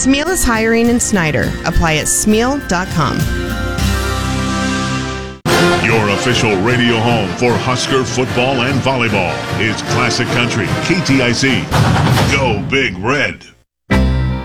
Smeal is hiring in Snyder. Apply at smeal.com. Your official radio home for Husker football and volleyball is Classic Country KTIC. Go Big Red.